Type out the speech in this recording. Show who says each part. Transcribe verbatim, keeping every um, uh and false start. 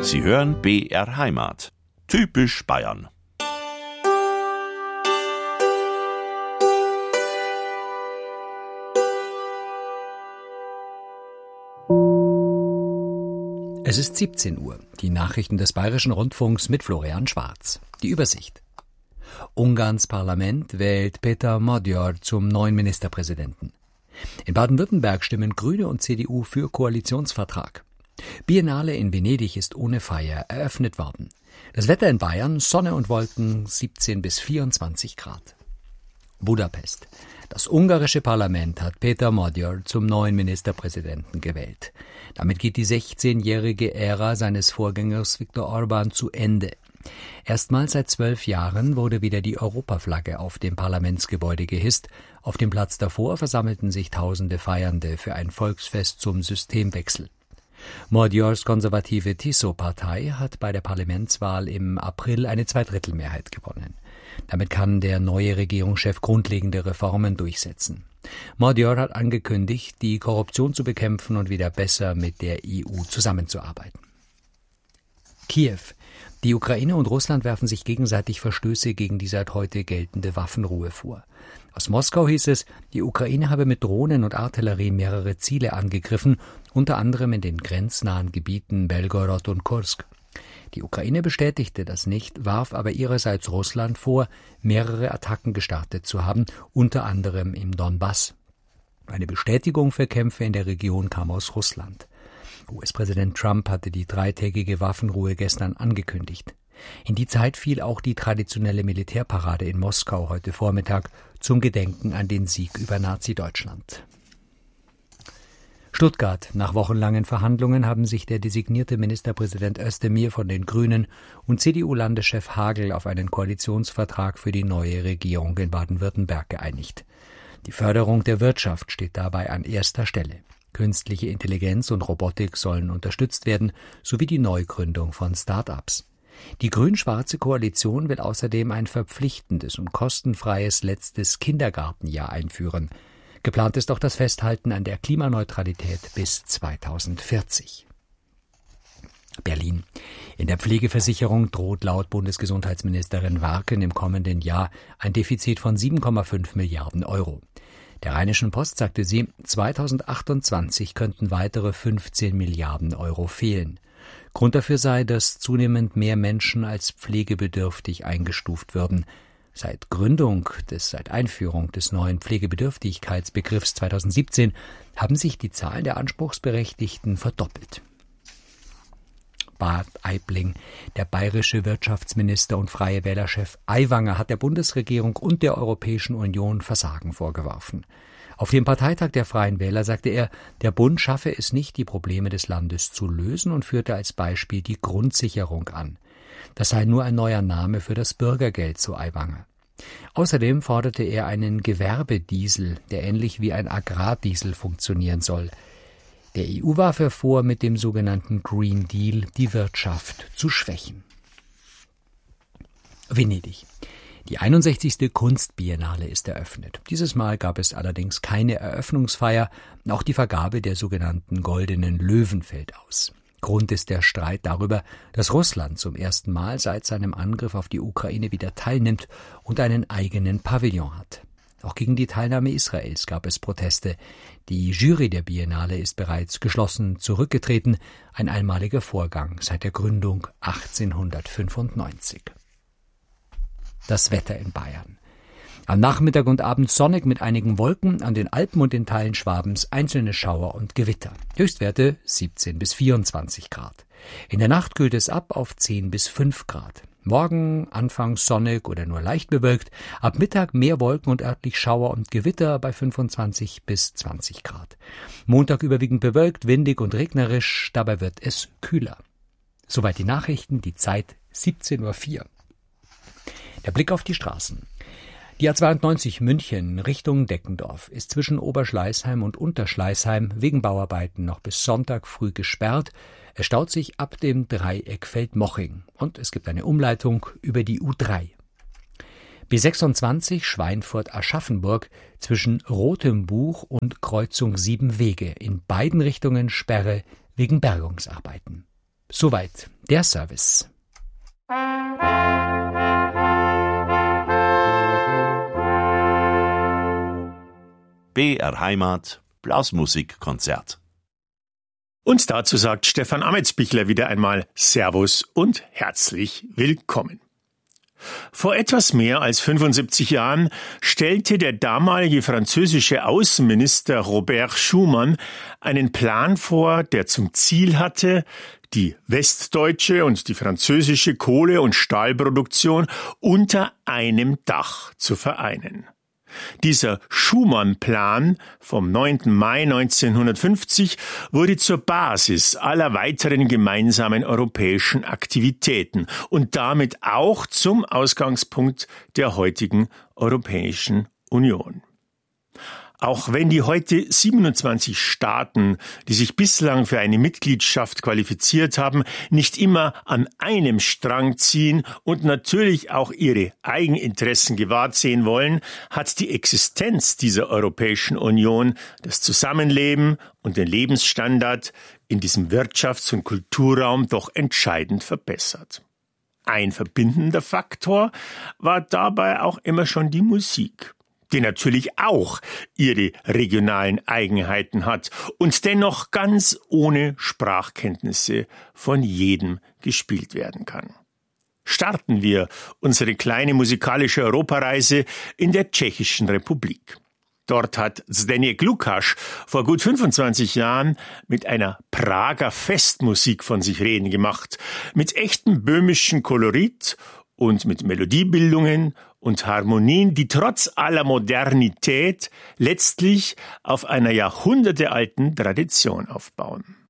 Speaker 1: Sie hören B R Heimat. Typisch Bayern.
Speaker 2: Es ist siebzehn Uhr. Die Nachrichten des Bayerischen Rundfunks mit Florian Schwarz. Die Übersicht. Ungarns Parlament wählt Péter Magyar zum neuen Ministerpräsidenten. In Baden-Württemberg stimmen Grüne und C D U für Koalitionsvertrag. Biennale in Venedig ist ohne Feier eröffnet worden. Das Wetter in Bayern, Sonne und Wolken, siebzehn bis vierundzwanzig Grad. Budapest. Das ungarische Parlament hat Péter Magyar zum neuen Ministerpräsidenten gewählt. Damit geht die sechzehnjährige Ära seines Vorgängers Viktor Orbán zu Ende. Erstmals seit zwölf Jahren wurde wieder die Europaflagge auf dem Parlamentsgebäude gehisst. Auf dem Platz davor versammelten sich tausende Feiernde für ein Volksfest zum Systemwechsel. Magyars konservative Tiso-Partei hat bei der Parlamentswahl im April eine Zweidrittelmehrheit gewonnen. Damit kann der neue Regierungschef grundlegende Reformen durchsetzen. Magyar hat angekündigt, die Korruption zu bekämpfen und wieder besser mit der E U zusammenzuarbeiten. Kiew. Die Ukraine und Russland werfen sich gegenseitig Verstöße gegen die seit heute geltende Waffenruhe vor. Aus Moskau hieß es, die Ukraine habe mit Drohnen und Artillerie mehrere Ziele angegriffen, unter anderem in den grenznahen Gebieten Belgorod und Kursk. Die Ukraine bestätigte das nicht, warf aber ihrerseits Russland vor, mehrere Attacken gestartet zu haben, unter anderem im Donbass. Eine Bestätigung für Kämpfe in der Region kam aus Russland. U S-Präsident Trump hatte die dreitägige Waffenruhe gestern angekündigt. In die Zeit fiel auch die traditionelle Militärparade in Moskau heute Vormittag zum Gedenken an den Sieg über Nazi-Deutschland. Stuttgart. Nach wochenlangen Verhandlungen haben sich der designierte Ministerpräsident Özdemir von den Grünen und C D U-Landeschef Hagel auf einen Koalitionsvertrag für die neue Regierung in Baden-Württemberg geeinigt. Die Förderung der Wirtschaft steht dabei an erster Stelle. Künstliche Intelligenz und Robotik sollen unterstützt werden, sowie die Neugründung von Start-ups. Die grün-schwarze Koalition will außerdem ein verpflichtendes und kostenfreies letztes Kindergartenjahr einführen. Geplant ist auch das Festhalten an der Klimaneutralität bis zweitausendvierzig. Berlin. In der Pflegeversicherung droht laut Bundesgesundheitsministerin Warken im kommenden Jahr ein Defizit von sieben Komma fünf Milliarden Euro. Der Rheinischen Post sagte sie, zweitausendachtundzwanzig könnten weitere fünfzehn Milliarden Euro fehlen. Grund dafür sei, dass zunehmend mehr Menschen als pflegebedürftig eingestuft würden. Seit Gründung des, seit Einführung des neuen Pflegebedürftigkeitsbegriffs zweitausendsiebzehn haben sich die Zahl der Anspruchsberechtigten verdoppelt. Bad Aibling. Der bayerische Wirtschaftsminister und Freie Wählerchef Aiwanger hat der Bundesregierung und der Europäischen Union Versagen vorgeworfen. Auf dem Parteitag der Freien Wähler sagte er, der Bund schaffe es nicht, die Probleme des Landes zu lösen, und führte als Beispiel die Grundsicherung an. Das sei nur ein neuer Name für das Bürgergeld, so Aiwanger. Außerdem forderte er einen Gewerbediesel, der ähnlich wie ein Agrardiesel funktionieren soll. Der E U warf er vor, mit dem sogenannten Green Deal die Wirtschaft zu schwächen. Venedig. Die einundsechzigste Kunstbiennale ist eröffnet. Dieses Mal gab es allerdings keine Eröffnungsfeier, auch die Vergabe der sogenannten Goldenen Löwen fällt aus. Grund ist der Streit darüber, dass Russland zum ersten Mal seit seinem Angriff auf die Ukraine wieder teilnimmt und einen eigenen Pavillon hat. Auch gegen die Teilnahme Israels gab es Proteste. Die Jury der Biennale ist bereits geschlossen zurückgetreten, ein einmaliger Vorgang seit der Gründung achtzehnhundertfünfundneunzig. Das Wetter in Bayern. Am Nachmittag und Abend sonnig mit einigen Wolken, an den Alpen und den Teilen Schwabens einzelne Schauer und Gewitter. Höchstwerte siebzehn bis vierundzwanzig Grad. In der Nacht kühlt es ab auf zehn bis fünf Grad. Morgen anfangs sonnig oder nur leicht bewölkt, ab Mittag mehr Wolken und örtlich Schauer und Gewitter bei fünfundzwanzig bis zwanzig Grad. Montag überwiegend bewölkt, windig und regnerisch, dabei wird es kühler. Soweit die Nachrichten, die Zeit siebzehn Uhr vier. Der Blick auf die Straßen. Die A zweiundneunzig München Richtung Deckendorf ist zwischen Oberschleißheim und Unterschleißheim wegen Bauarbeiten noch bis Sonntag früh gesperrt. Es staut sich ab dem Dreieck Feldmoching und es gibt eine Umleitung über die U drei. B sechsundzwanzig Schweinfurt-Aschaffenburg zwischen Rotem Buch und Kreuzung Sieben Wege. In beiden Richtungen Sperre wegen Bergungsarbeiten. Soweit Der Service.
Speaker 1: B R Heimat Blasmusikkonzert.
Speaker 3: Und dazu sagt Stefan Ametsbichler wieder einmal Servus und herzlich willkommen. Vor etwas mehr als fünfundsiebzig Jahren stellte der damalige französische Außenminister Robert Schuman einen Plan vor, der zum Ziel hatte, die westdeutsche und die französische Kohle- und Stahlproduktion unter einem Dach zu vereinen. Dieser Schuman-Plan vom neunten Mai neunzehnhundertfünfzig wurde zur Basis aller weiteren gemeinsamen europäischen Aktivitäten und damit auch zum Ausgangspunkt der heutigen Europäischen Union. Auch wenn die heute siebenundzwanzig Staaten, die sich bislang für eine Mitgliedschaft qualifiziert haben, nicht immer an einem Strang ziehen und natürlich auch ihre Eigeninteressen gewahrt sehen wollen, hat die Existenz dieser Europäischen Union das Zusammenleben und den Lebensstandard in diesem Wirtschafts- und Kulturraum doch entscheidend verbessert. Ein verbindender Faktor war dabei auch immer schon die Musik, die natürlich auch ihre regionalen Eigenheiten hat und dennoch ganz ohne Sprachkenntnisse von jedem gespielt werden kann. Starten wir unsere kleine musikalische Europareise in der Tschechischen Republik. Dort hat Zdeněk Lukáš vor gut fünfundzwanzig Jahren mit einer Prager Festmusik von sich reden gemacht, mit echtem böhmischen Kolorit und mit Melodiebildungen und Harmonien, die trotz aller Modernität letztlich auf einer jahrhundertealten Tradition aufbauen.